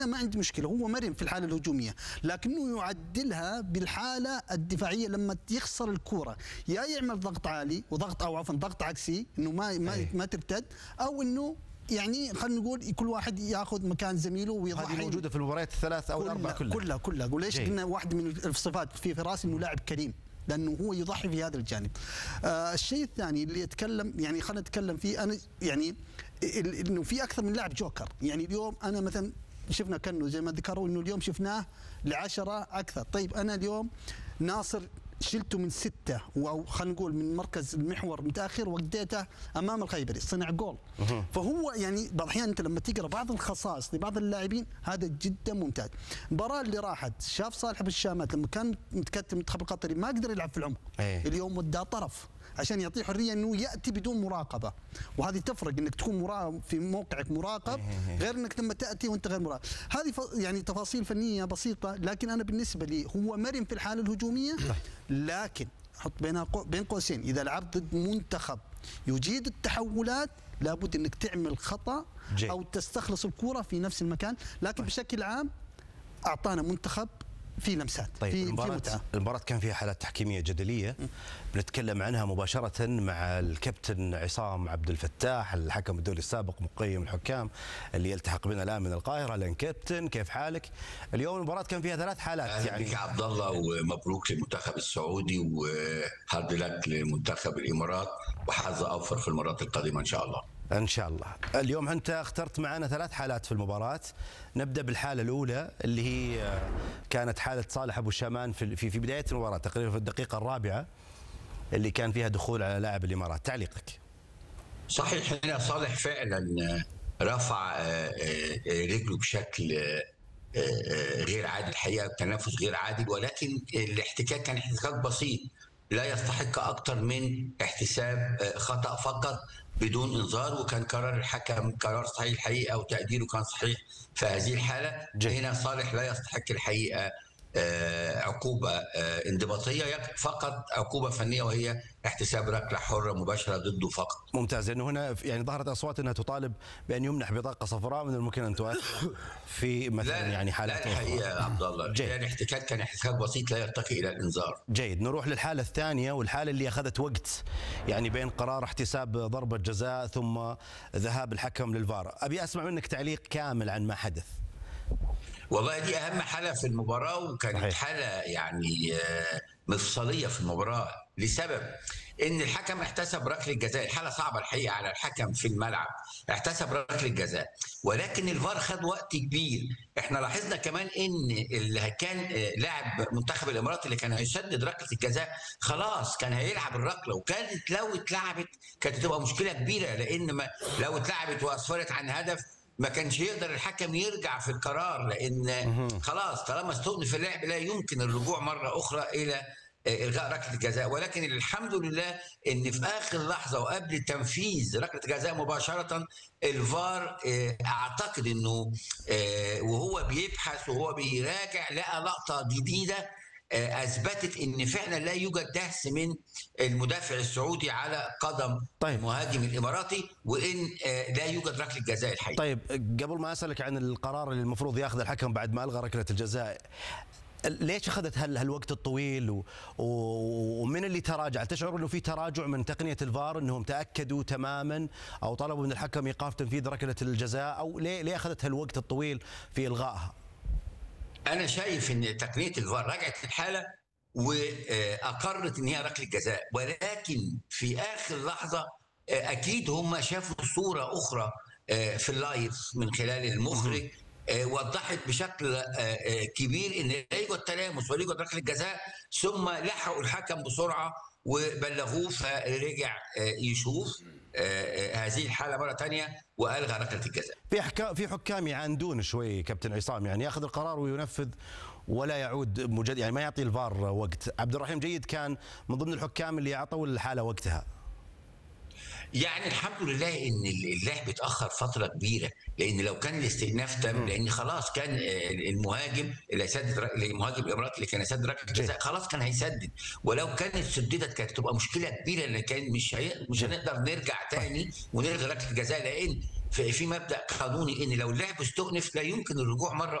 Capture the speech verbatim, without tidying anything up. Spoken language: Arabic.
ما عندي مشكله، هو مرن في الحاله الهجوميه، لكنه يعدلها بالحاله الدفاعيه لما يخسر الكوره، يا يعمل ضغط عالي وضغط او عفوا ضغط عكسي انه ما ما, ما ترتد، او انه يعني خلينا نقول كل واحد ياخذ مكان زميله ويضحي. هذه موجوده في المباريات الثلاث او الاربع كلها كلها كلها وليش قلنا واحده من الصفات في فراس انه لاعب كريم، لانه هو يضحي في هذا الجانب. آه الشيء الثاني اللي يتكلم يعني خلينا نتكلم فيه، انا يعني انه في اكثر من لاعب جوكر، يعني اليوم انا مثلا شفنا كانه زي ما ذكروا انه اليوم شفناه لعشرة اكثر، طيب انا اليوم ناصر شلته من ستة او خلينا نقول من مركز المحور متاخر ووديته امام الخيبري صنع جول. فهو يعني بعض الاحيان انت لما تقرا بعض الخصائص لبعض اللاعبين هذا جدا ممتاز. المباراه اللي راحت شاف صالح بالشامات لما كان متكتل المنتخب القطري ما قدر يلعب في العمق، أيه. اليوم وداه طرف عشان يعطيه حريه انه ياتي بدون مراقبه، وهذه تفرق انك تكون مراقب في موقعك مراقب غير انك لما تاتي وانت غير مراقب. هذه يعني تفاصيل فنيه بسيطه، لكن انا بالنسبه لي هو مرن في الحاله الهجوميه، لكن حط بين بين قوسين اذا لعبت ضد منتخب يجيد التحولات لابد انك تعمل خطا جي. او تستخلص الكره في نفس المكان، لكن بشكل عام اعطانا منتخب في لمسات. طيب في المباراة المباراة كان فيها حالات تحكيمية جدلية م. بنتكلم عنها مباشرة مع الكابتن عصام عبد الفتاح الحكم الدولي السابق مقيم الحكام اللي يلتحق بنا الآن من القاهرة. لأن كابتن كيف حالك؟ اليوم المباراة كان فيها ثلاث حالات يعني بك عبد الله، ومبروك للمنتخب السعودي وهارد لك لمنتخب الإمارات، وحظ أوفر في المرات القادمة إن شاء الله. إن شاء الله. اليوم أنت اخترت معنا ثلاث حالات في المباراة. نبدأ بالحالة الأولى اللي هي كانت حالة صالح أبو الشامان في في بداية المباراة تقريبا في الدقيقة الرابعة اللي كان فيها دخول على لاعب الإمارات. تعليقك؟ صحيح، هنا صالح فعلا رفع رجله بشكل غير عادل الحقيقة، تنافس غير عادل، ولكن الاحتكاك كان احتكاك بسيط لا يستحق أكثر من احتساب خطأ فقط بدون انذار، وكان قرار الحكم قرار صحيح الحقيقه وتقديره كان صحيح في هذه الحاله. جي. هنا صالح لا يستحق الحقيقه عقوبه انضباطيه، فقط عقوبه فنيه وهي احتساب ركله حره مباشره ضده فقط. ممتاز، لانه هنا يعني ظهرت اصوات انها تطالب بان يمنح بطاقه صفراء من الممكن ان تؤثر في مثلا يعني حالات. لا الحقيقه يا عبد الله يعني احتكاك كان احتكاك بسيط لا يرتقي الى الانذار. جيد، نروح للحاله الثانيه والحاله اللي اخذت وقت يعني بين قرار احتساب ضربه جزاء ثم ذهاب الحكم للفار. ابي اسمع منك تعليق كامل عن ما حدث. والله دي اهم حاله في المباراه، وكانت صحيح. حاله يعني مفصليه في المباراه لسبب ان الحكم احتسب ركله جزاء. الحاله صعبه الحقيقه على الحكم في الملعب، احتسب ركله جزاء، ولكن الفار خد وقت كبير. احنا لاحظنا كمان ان اللي كان لاعب منتخب الامارات اللي كان هيسدد ركله الجزاء خلاص كان هيلعب الركله، وكانت لو اتلعبت كانت هتبقى مشكله كبيره، لان ما لو اتلعبت واسفرت عن هدف ما كانش يقدر الحكم يرجع في القرار، لان خلاص طالما استؤنف اللعب لا يمكن الرجوع مره اخرى الى الغاء ركله الجزاء. ولكن الحمد لله ان في اخر لحظه وقبل تنفيذ ركله الجزاء مباشره الفار اعتقد انه وهو بيبحث وهو بيراجع لقى لقطه جديده اثبتت ان فعلا لا يوجد دهس من المدافع السعودي على قدم طيب. المهاجم الاماراتي، وان لا يوجد ركله جزاء الحقيقه. طيب قبل ما اسالك عن القرار اللي المفروض ياخذه الحكم بعد ما الغى ركله الجزاء، ليش اخذت هالوقت الطويل و... ومن اللي تراجع؟ تشعر انه في تراجع من تقنيه الفار انهم تاكدوا تماما او طلبوا من الحكم ايقاف تنفيذ ركله الجزاء، او ليه ليه اخذت هالوقت الطويل في الغائها؟ أنا شايف إن تقنية الفار رجعت الحالة وأقرت إن هي ركلة جزاء، ولكن في آخر لحظة أكيد هم شافوا صورة أخرى في اللايف من خلال المخرج وضحت بشكل كبير إن لا يوجد تلامس ولا يوجد ركلة جزاء، ثم لحقوا الحكم بسرعة وبلغوه فرجع يشوف هذه الحاله مره ثانيه والغى ركله الجزاء. في حكام في حكام يعاندون شوي كابتن عصام، يعني ياخذ القرار وينفذ ولا يعود مجد، يعني ما يعطي الفار وقت. عبد الرحيم جيد كان من ضمن الحكام اللي اعطوا الحاله وقتها. يعني الحمد لله ان اللعب اتاخر فتره كبيره، لان لو كان الاستئناف تم، لان خلاص كان المهاجم اللي سدد، المهاجم الاماراتي اللي كان يسدد ركله الجزاء خلاص كان هيسدد، ولو كانت سددت كانت تبقى مشكله كبيره، لان كان مش هي... مش هنقدر نرجع تاني ونلغي ركله الجزاء، لان في مبدا قانوني ان لو اللعب استؤنف لا يمكن الرجوع مره